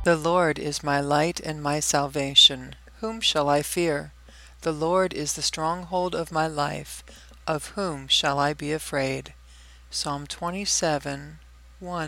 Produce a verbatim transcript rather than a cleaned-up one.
The Lord is my light and my salvation. Whom shall I fear? The Lord is the stronghold of my life. Of whom shall I be afraid? Psalm twenty-seven, one.